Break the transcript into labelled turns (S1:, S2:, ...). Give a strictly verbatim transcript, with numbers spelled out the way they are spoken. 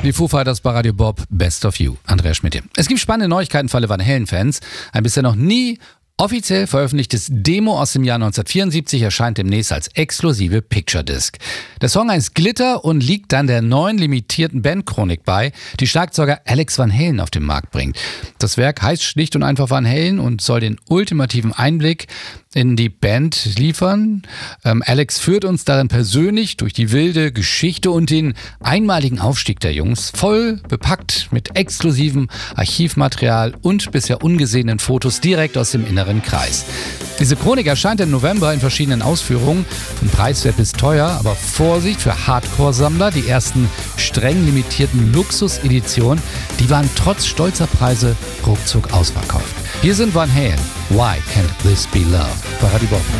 S1: Die Foo Fighters bei Radio Bob, Best of You. Andreas Schmidt hier. Es gibt spannende Neuigkeiten für alle Van Halen-Fans. Ein bisher noch nie offiziell veröffentlichtes Demo aus dem Jahr neunzehnhundertvierundsiebzig erscheint demnächst als exklusive Picture Disc. Der Song heißt Glitter und liegt dann der neuen limitierten Bandchronik bei, die Schlagzeuger Alex Van Halen auf den Markt bringt. Das Werk heißt schlicht und einfach Van Halen und soll den ultimativen Einblick in die Band liefern. Ähm, Alex führt uns darin persönlich durch die wilde Geschichte und den einmaligen Aufstieg der Jungs, voll bepackt mit exklusivem Archivmaterial und bisher ungesehenen Fotos direkt aus dem inneren Kreis. Diese Chronik erscheint im November in verschiedenen Ausführungen, von preiswert bis teuer, aber Vorsicht für Hardcore-Sammler, die ersten streng limitierten Luxus-Editionen, die waren trotz stolzer Preise ruckzuck ausverkauft. Hier sind Van Halen, Why Can't This Be Love? Bei Radio Bob.